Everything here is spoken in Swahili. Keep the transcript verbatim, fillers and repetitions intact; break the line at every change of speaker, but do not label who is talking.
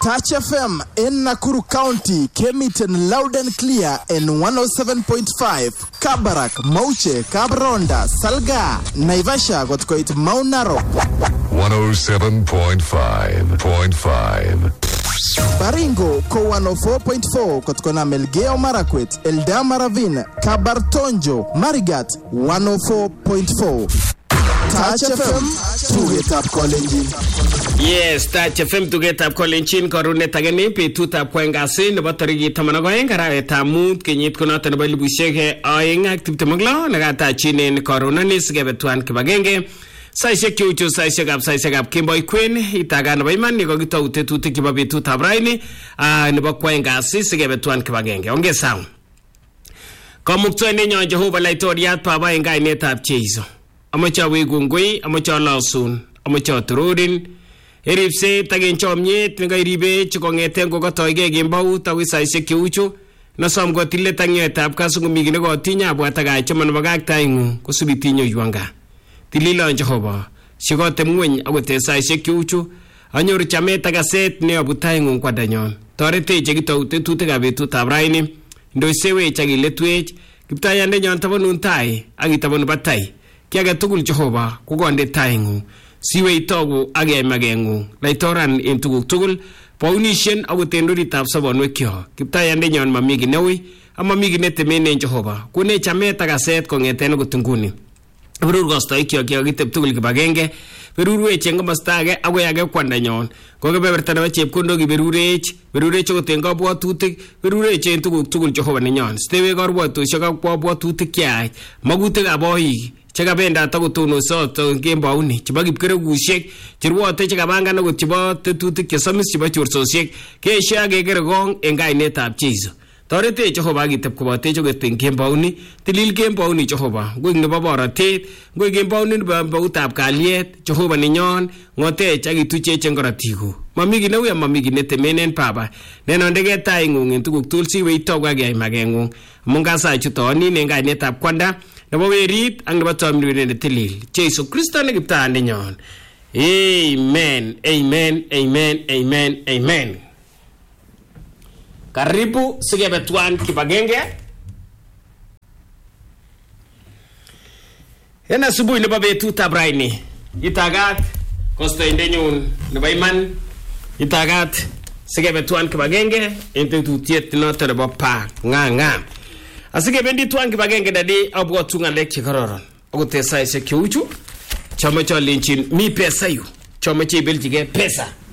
Touch F M in Nakuru County came it in loud and clear in one oh seven point five. Kabarak, Mauche, Kabronda, Salga, Naivasha got quite Mount Narok.
one oh seven point five point five.
Baringo ko one oh four point four kotkona Melgeo Marakwet, Eldama Ravine, Kabartonjo, Marigat one oh four point four. Touch F M to get up calling.
Yes, Touch F M to get up calling chin korune tagani pe tuta kwengasi nebo tarigi tamanagoyen karawe tamut kenyit kunata nebo libushehe aing active magla nagata chinin koruna nis gebetwan kibagenge saishe kiuchu saishe gap saishe gap kimboy queen itaga nebo iman niko gita utetuti kibabi tuta braini nebo kwengasi sigebetwan kibagenge onge sound komukto ninyo Jehova laitoriat paba inga inetab Jeiso amacha wegungui amacha lasun amacha turodin eripse tagen chomnyet nga iribe chikongeten ko katoige gembaut awisaise kiuchu nasom go tille tangyetab kasungumi gine go tinya abwataga choman bagakta ingu kusubitinyo yuanga tililo Jehova shigote mwen agotesaise kiuchu anyor chameta gaset ne abutai ngu kwadanyon torete chegitoute tutega betutab raini ndoisewe chagiletwech kiptayande nyon tabonun tai agitabon batai kiaga tugul Jehova kugonde taingu siwe itogu age magengu laitoran intuguk tugul paunishen agutenduri tab sabonwekyo kiptayande nyon mamigi newi amamigi netemene Jehova kune chameta gaset kongeten gutunguni berur gosto ikyo kyo gitep tugul kibagenge berurwe chenga mastage agoyage kwanda nyon koge bebertana ba chepkondo gi berurech berurech gotenga bwatutik berurech en tuguk tugul Jehova ni nyon stewe gorbwatu shoga bwatutik kya magutik aboyi chega benda tagutuno soto gembauni chibagip kere gushek chirwote chega bangana go chibo tetutik kesamis chibo chursosiek kesha gegere gong engai netab Jeiso torete Jehova gitep kobote chogetin gembauni tilil gembauni Jehova go ngeba baratet go gembauni bautab kaliet Jehova ninyon ngote chagituche chengoratigo mamigi newe mamigi netemenen papa neno ndege tai ngung tuguk tulsi we itoga ge magengung mungasa chutoni nengai netab kwanda nebo werit ang nebo tomnwene ne tilil Jeiso Kristo ne giptande nyon amen amen amen amen amen. Karibu sigebetwan kibagenge ena subuhi nebo betutab raini itagat kosto indenyun nebo iman itagat sigebetwan kibagenge ente tutiet noto nebo pa nga nga asige bendi tuan kibagenge dadi abwatu ngalek chikororon agutesa ise kiuchu chama cho linchin mi pesa yu chama che beljige pesa